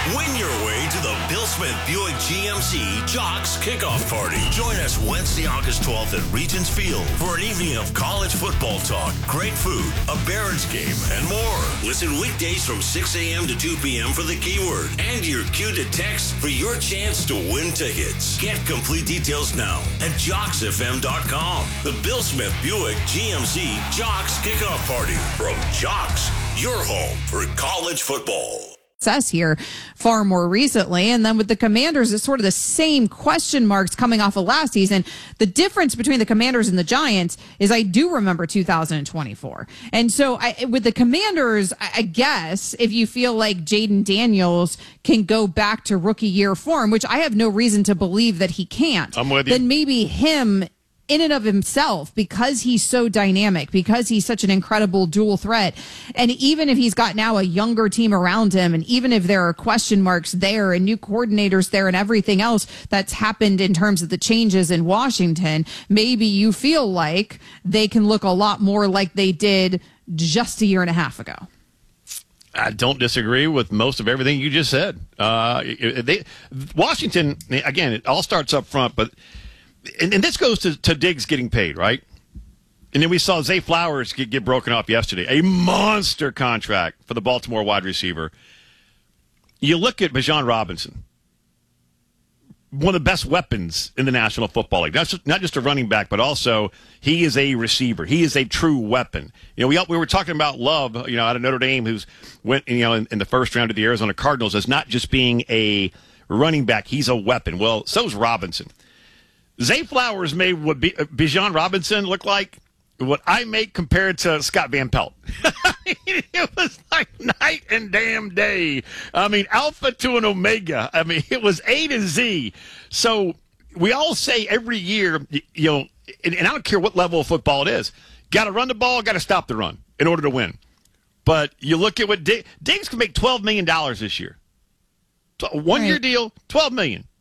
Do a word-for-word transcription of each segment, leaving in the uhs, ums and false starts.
Win your way to the Bill Smith Buick G M C Jocks Kickoff Party. Join us Wednesday, August twelfth at Regents Field for an evening of college football talk, great food, a Barons game, and more. Listen weekdays from six a.m. to two p.m. for the keyword and your cue to text for your chance to win tickets. Get complete details now at jocks f m dot com. The Bill Smith Buick G M C Jocks Kickoff Party from Jocks, your home for college football. Success here far more recently. And then with the Commanders, it's sort of the same question marks coming off of last season. The difference between the Commanders and the Giants is I do remember two thousand twenty-four. And so I, with the Commanders, I guess if you feel like Jaden Daniels can go back to rookie year form, which I have no reason to believe that he can't, I'm with you. Then maybe him in and of himself, because he's so dynamic, because he's such an incredible dual threat. And even if he's got now a younger team around him, and even if there are question marks there and new coordinators there and everything else that's happened in terms of the changes in Washington, maybe you feel like they can look a lot more like they did just a year and a half ago. I don't disagree with most of everything you just said. Uh, they, Washington, again, it all starts up front, but And, and this goes to, to Diggs getting paid, right? And then we saw Zay Flowers get, get broken off yesterday. A monster contract for the Baltimore wide receiver. You look at Bijan Robinson, one of the best weapons in the National Football League. Not just, not just a running back, but also he is a receiver. He is a true weapon. You know, we we were talking about Love, you know, out of Notre Dame, who's went, you know, in, in the first round of the Arizona Cardinals as not just being a running back. He's a weapon. Well, so's Robinson. Zay Flowers made what B- Bijan Robinson look like what I make compared to Scott Van Pelt. It was like night and damn day. I mean, alpha to an omega. I mean, it was A to Z. So we all say every year, you know, and, and I don't care what level of football it is, got to run the ball, got to stop the run in order to win. But you look at what Diggs, Diggs can make twelve million dollars this year. A one-year right. deal, twelve million dollars.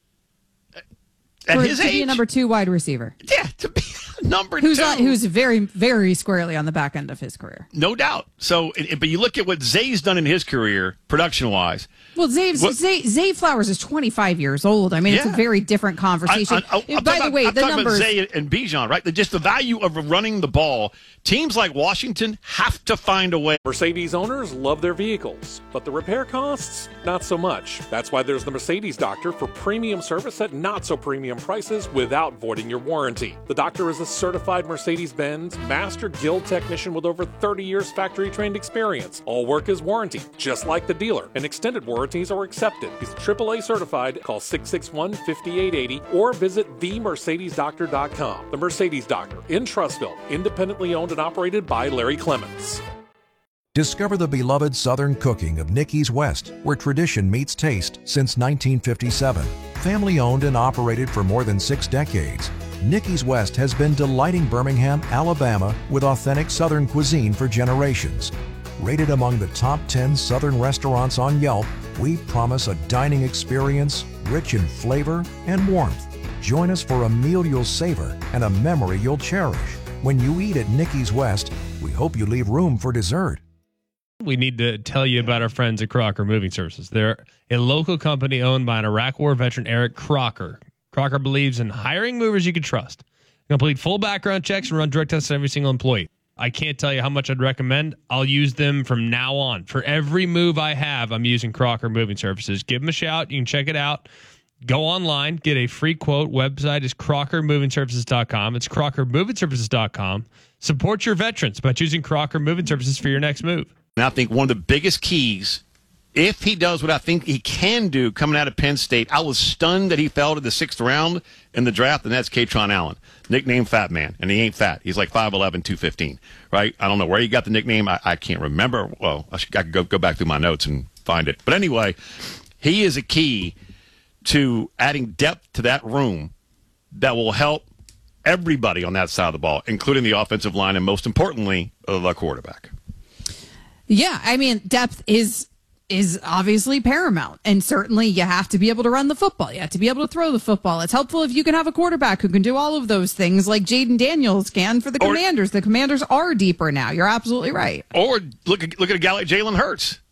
At For, his to age, be a number two wide receiver. Yeah, to be number who's two. Not, who's very, very squarely on the back end of his career. No doubt. So, but you look at what Zay's done in his career, production-wise. Well, Zay, Zay, Zay Flowers is twenty-five years old. I mean, yeah. It's a very different conversation. I, I, I, By the about, way, I'm the talking numbers. About Zay and Bijan, right? Just the value of running the ball. Teams like Washington have to find a way. Mercedes owners love their vehicles, but the repair costs, not so much. That's why there's the Mercedes Doctor for premium service at not so premium prices without voiding your warranty. The Doctor is a certified Mercedes-Benz Master Guild technician with over thirty years factory-trained experience. All work is warranted, just like the dealer, and extended warranties are accepted. He's triple A certified. Call six six one, five eight eight zero or visit the mercedes doctor dot com. The Mercedes Doctor in Trussville, independently owned and operated by Larry Clements. Discover the beloved Southern cooking of Nicky's West, where tradition meets taste since nineteen fifty-seven. Family owned and operated for more than six decades, Nicky's West has been delighting Birmingham, Alabama with authentic Southern cuisine for generations. Rated among the top ten Southern restaurants on Yelp, we promise a dining experience rich in flavor and warmth. Join us for a meal you'll savor and a memory you'll cherish. When you eat at Nicky's West, we hope you leave room for dessert. We need to tell you about our friends at Crocker Moving Services. They're a local company owned by an Iraq War veteran, Eric Crocker. Crocker believes in hiring movers you can trust. Complete full background checks and run drug tests on every single employee. I can't tell you how much I'd recommend. I'll use them from now on. For every move I have, I'm using Crocker Moving Services. Give them a shout. You can check it out. Go online, get a free quote. Website is crocker moving services dot com. It's crocker moving services dot com. Support your veterans by choosing Crocker Moving Services for your next move. And I think one of the biggest keys, if he does what I think he can do coming out of Penn State, I was stunned that he fell to the sixth round in the draft, and that's Katron Allen, nicknamed Fat Man. And he ain't fat. He's like five eleven, two fifteen, right? I don't know where he got the nickname. I, I can't remember. Well, I, should, I could go, go back through my notes and find it. But anyway, he is a key to adding depth to that room that will help everybody on that side of the ball, including the offensive line and, most importantly, the quarterback. Yeah, I mean, depth is is obviously paramount, and certainly you have to be able to run the football. You have to be able to throw the football. It's helpful if you can have a quarterback who can do all of those things like Jaden Daniels can for the or, Commanders. The Commanders are deeper now. You're absolutely right. Or look, look at a guy like Jalen Hurts.